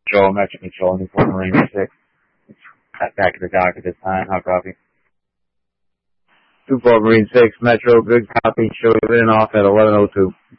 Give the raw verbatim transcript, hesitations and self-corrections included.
Control, Metro Control, Newport Marine six. Back at the dock at this time. How copy? two four Marine six, Metro, good copy. Show you in off at eleven oh two.